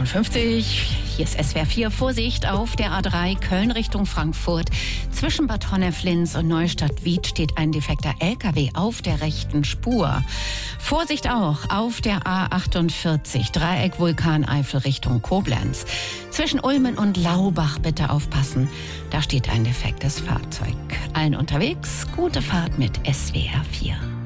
8:51 Hier ist SWR 4. Vorsicht auf der A3 Köln Richtung Frankfurt. Zwischen Bad Honnef-Linz und Neustadt-Wied steht ein defekter LKW auf der rechten Spur. Vorsicht auch auf der A48 Dreieck Vulkaneifel Richtung Koblenz. Zwischen Ulmen und Laubach bitte aufpassen. Da steht ein defektes Fahrzeug. Allen unterwegs, gute Fahrt mit SWR 4.